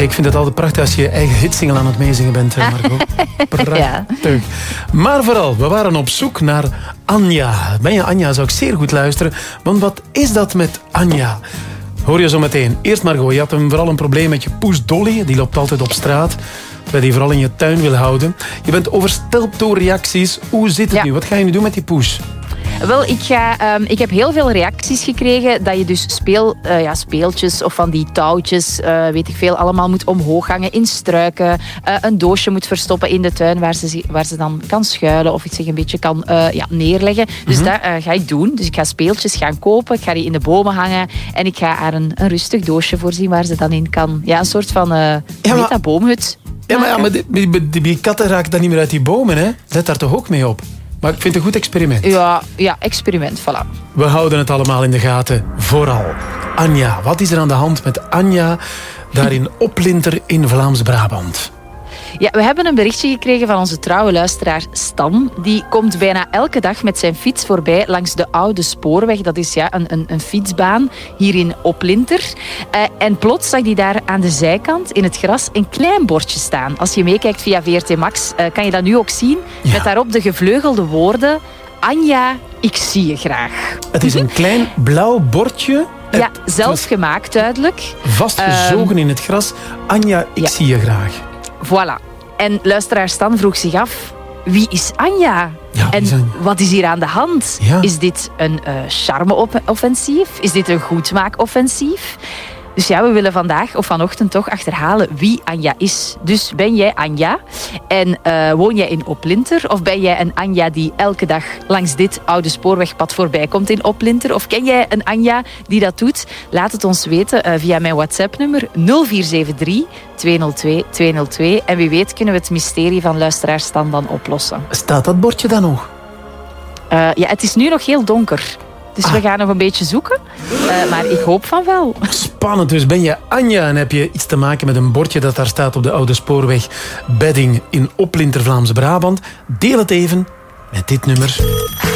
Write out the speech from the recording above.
Ik vind het altijd prachtig als je je eigen hitsingle aan het meezingen bent, Margot. Prachtig. Ja. Maar vooral, we waren op zoek naar Anja. Ben je Anja, zou ik zeer goed luisteren. Want wat is dat met Anja? Hoor je zo meteen. Eerst Margot, je had vooral een probleem met je poes Dolly. Die loopt altijd op straat. Terwijl die vooral in je tuin wil houden. Je bent overstelpt door reacties. Hoe zit het nu? Wat ga je nu doen met die poes? Wel, ik heb heel veel reacties gekregen dat je dus speeltjes of van die touwtjes, weet ik veel, allemaal moet omhoog hangen in struiken. Een doosje moet verstoppen in de tuin waar ze dan kan schuilen of zich een beetje kan neerleggen. Dus dat ga ik doen. Dus ik ga speeltjes gaan kopen, ik ga die in de bomen hangen en ik ga haar een rustig doosje voorzien waar ze dan in kan. Ja, een soort van dat boomhut. Maar die katten raken dan niet meer uit die bomen, hè? Let daar toch ook mee op? Maar ik vind het een goed experiment. Ja, experiment, voilà. We houden het allemaal in de gaten. Vooral. Anja, wat is er aan de hand met Anja daar in Oplinter in Vlaams-Brabant? Ja, we hebben een berichtje gekregen van onze trouwe luisteraar Stan. Die komt bijna elke dag met zijn fiets voorbij langs de oude spoorweg. Dat is een fietsbaan hier in Oplinter. En plots zag hij daar aan de zijkant in het gras een klein bordje staan. Als je meekijkt via VRT Max kan je dat nu ook zien. Ja. Met daarop de gevleugelde woorden: Anja, ik zie je graag. Het is een klein blauw bordje. Ja, zelf gemaakt duidelijk. Vastgezogen in het gras. Anja, ik zie je graag. Voilà. En luisteraar Stan vroeg zich af: wie is Anja? Ja, en wat is hier aan de hand? Ja. Is dit een charme-offensief? Is dit een goedmaak-offensief? Dus ja, we willen vandaag of vanochtend toch achterhalen wie Anja is. Dus ben jij Anja en woon jij in Oplinter? Of ben jij een Anja die elke dag langs dit oude spoorwegpad voorbij komt in Oplinter? Of ken jij een Anja die dat doet? Laat het ons weten via mijn WhatsApp-nummer 0473 202 202. En wie weet kunnen we het mysterie van luisteraar Stan dan oplossen. Staat dat bordje dan nog? Ja, het is nu nog heel donker. Dus we gaan nog een beetje zoeken. Maar ik hoop van wel. Spannend. Dus ben je Anja en heb je iets te maken met een bordje dat daar staat op de oude spoorweg Bedding in Oplinter, Vlaams-Brabant? Deel het even met dit nummer.